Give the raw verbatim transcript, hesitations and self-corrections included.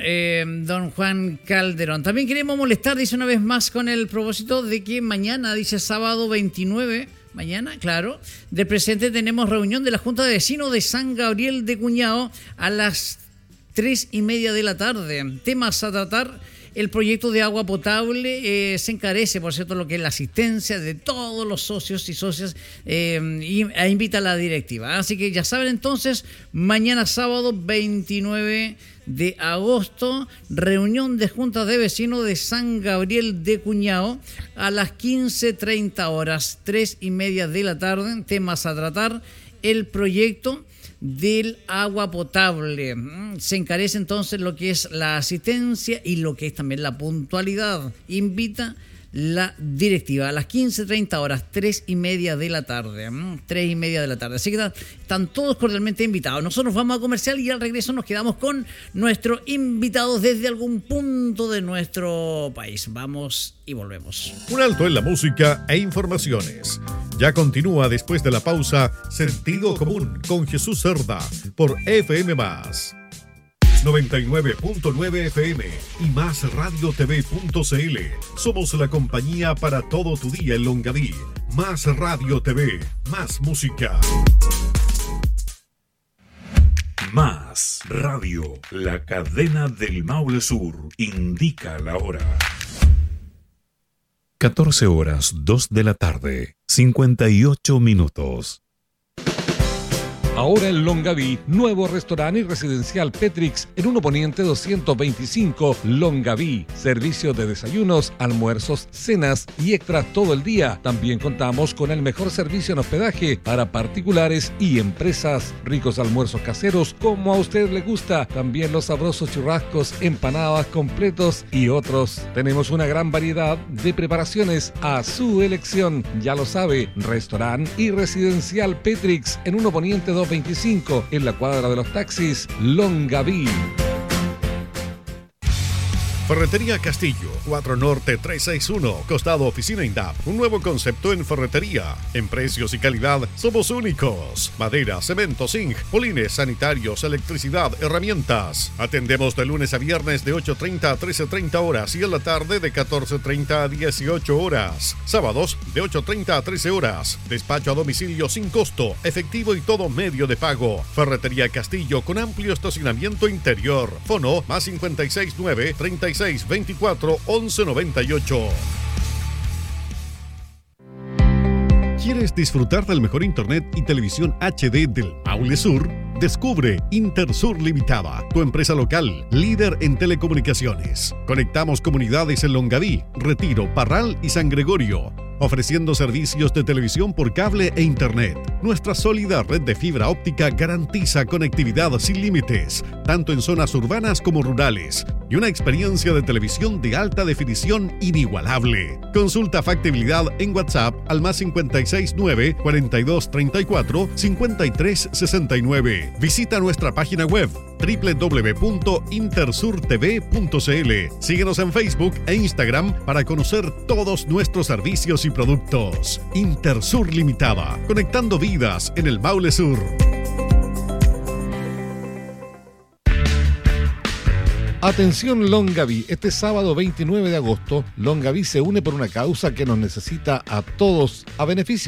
eh, don Juan Calderón. También queremos molestar, dice una vez más, con el propósito de que mañana, dice sábado veintinueve, mañana, claro, de presente tenemos reunión de la Junta de Vecinos de San Gabriel de Cuñado a las tres y media de la tarde. Temas a tratar: el proyecto de agua potable. Eh, se encarece, por cierto, lo que es la asistencia de todos los socios y socias, eh, y e invita a la directiva. Así que ya saben, entonces, mañana sábado veintinueve de agosto, reunión de juntas de vecinos de San Gabriel de Cuñado a las quince treinta horas, tres y media de la tarde. Temas a tratar: el proyecto del agua potable. Se encarece entonces lo que es la asistencia y lo que es también la puntualidad. Invita la directiva a las quince treinta horas, tres y media de la tarde. tres y media de la tarde. Así que están, están todos cordialmente invitados. Nosotros vamos a comercial y al regreso nos quedamos con nuestros invitados desde algún punto de nuestro país. Vamos y volvemos. Un alto en la música e informaciones. Ya continúa después de la pausa Sentido Común con Jesús Cerda por F M más. noventa y nueve punto nueve F M y más radio t v punto c l. Somos la compañía para todo tu día en Longaví. Más Radio T V, más música. Más Radio, la cadena del Maule Sur, indica la hora. catorce horas dos de la tarde, cincuenta y ocho minutos. Ahora en Longaví, nuevo restaurante y residencial Petrix en Uno Poniente doscientos veinticinco, Longaví. Servicio de desayunos, almuerzos, cenas y extras todo el día. También contamos con el mejor servicio en hospedaje para particulares y empresas. Ricos almuerzos caseros como a usted le gusta. También los sabrosos churrascos, empanadas, completos y otros. Tenemos una gran variedad de preparaciones a su elección. Ya lo sabe, restaurante y residencial Petrix en Uno Poniente doscientos veinticinco, en la cuadra de los taxis, Longaví. Ferretería Castillo, cuatro Norte trescientos sesenta y uno, costado Oficina INDAP. Un nuevo concepto en ferretería. En precios y calidad somos únicos. Madera, cemento, zinc, polines, sanitarios, electricidad, herramientas. Atendemos de lunes a viernes de ocho treinta a trece treinta horas y en la tarde de catorce treinta a dieciocho horas. Sábados de ocho treinta a trece horas. Despacho a domicilio sin costo, efectivo y todo medio de pago. Ferretería Castillo con amplio estacionamiento interior. Fono más cincuenta y seis nueve, treinta y seis veinticuatro, once noventa y ocho. ¿Quieres disfrutar del mejor internet y televisión H D del Maule Sur? Descubre Intersur Limitada, tu empresa local, líder en telecomunicaciones. Conectamos comunidades en Longaví, Retiro, Parral y San Gregorio, ofreciendo servicios de televisión por cable e internet. Nuestra sólida red de fibra óptica garantiza conectividad sin límites, tanto en zonas urbanas como rurales, y una experiencia de televisión de alta definición inigualable. Consulta factibilidad en WhatsApp al más cincuenta y seis nueve, cuarenta y dos treinta y cuatro, cincuenta y tres sesenta y nueve. Visita nuestra página web doble u doble u doble u punto intersur t v punto c l. Síguenos en Facebook e Instagram para conocer todos nuestros servicios y productos. Intersur Limitada, conectando vidas en el Maule Sur. Atención Longaví, este sábado veintinueve de agosto, Longaví se une por una causa que nos necesita a todos a beneficio